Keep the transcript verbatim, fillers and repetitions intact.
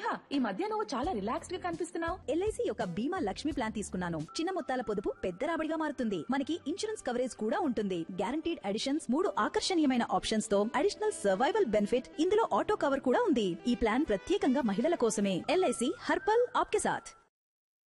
ఈ మధ్య నువ్వు చాలా రిలాక్స్డ్ గా కనిపిస్తున్నావు. ఎల్ఐసి యొక్క బీమా లక్ష్మి ప్లాన్ తీసుకున్నాను. చిన్న మొత్తాల పొదుపు పెద్ద రాబడిగా మారుతుంది. మనకి ఇన్సూరెన్స్ కవరేజ్ కూడా ఉంటుంది. గ్యారంటీడ్ అడిషన్స్, మూడు ఆకర్షణీయమైన ఆప్షన్స్ తో అడిషనల్ సర్వైవల్ బెనిఫిట్, ఇందులో ఆటో కవర్ కూడా ఉంది. ఈ ప్లాన్ ప్రత్యేకంగా మహిళల కోసమే. ఎల్ఐసి హర్పల్ ఆప్కే సాథ్.